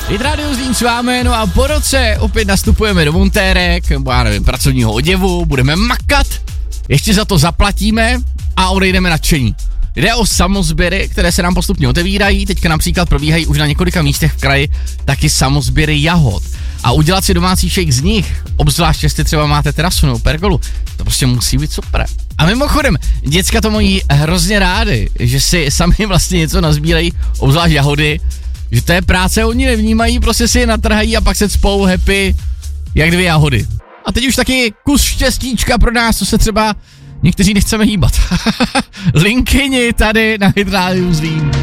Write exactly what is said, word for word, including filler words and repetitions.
Hit Radio Zlín s vámi, no a po roce opět nastupujeme do montérek, nebo já nevím, pracovního oděvu, budeme makat, ještě za to zaplatíme a odejdeme nadšení. Jde o samosběry, které se nám postupně otevírají, teďka například probíhají už na několika místech v kraji taky samosběry jahod. A udělat si domácí shake z nich, obzvlášť jestli třeba máte terasu nebo pergolu, to prostě musí být super. A mimochodem, děcka to mají hrozně rády, že si sami vlastně něco nazbírají, obzvlášť jahody, že to je práce, oni nevnímají, prostě si je natrhají a pak se cpou happy, jak dvě jahody. A teď už taky kus štěstíčka pro nás, co se třeba někteří nechceme hýbat. Linkyni tady na Hit Radio Zlín.